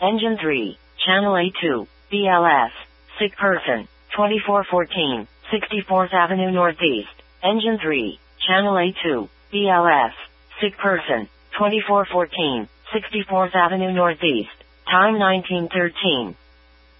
Engine 3, Channel A2, BLS, sick person, 2414, 64th Avenue Northeast. Engine 3, Channel A2, BLS, sick person, 2414, 64th Avenue Northeast. Time 1913.